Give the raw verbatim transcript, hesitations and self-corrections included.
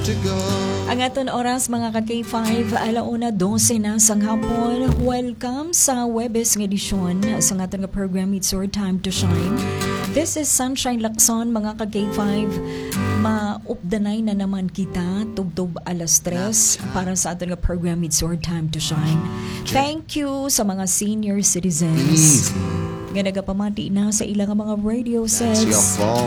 to go. Ang aton oras mga ka-K five, alauna dose na sang hapon. Welcome sa Webes ng edisyon sa aton nga program It's Your Time to Shine. This is Sunshine Lacson mga ka-K five. Ma-updanay na naman kita tubtob alas tres para sa aton nga program It's Your Time to Shine. Thank you sa mga senior citizens. Nga nagapamati na sa ilang mga radio sets.